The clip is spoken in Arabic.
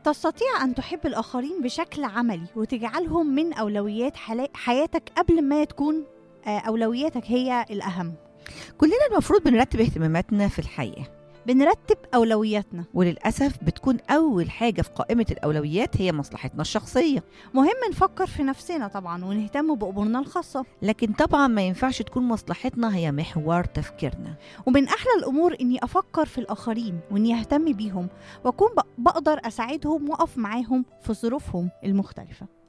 تستطيع أن تحب الآخرين بشكل عملي وتجعلهم من أولويات حياتك قبل ما تكون أولوياتك هي الأهم. كلنا المفروض بنرتب اهتماماتنا في الحياة، بنرتب أولوياتنا، وللأسف بتكون أول حاجة في قائمة الأولويات هي مصلحتنا الشخصية. مهم نفكر في نفسنا طبعا ونهتم بأمورنا الخاصة، لكن طبعا ما ينفعش تكون مصلحتنا هي محور تفكيرنا. ومن أحلى الأمور إني أفكر في الآخرين وإني أهتم بيهم وأكون بقدر أساعدهم وأقف معاهم في ظروفهم المختلفة.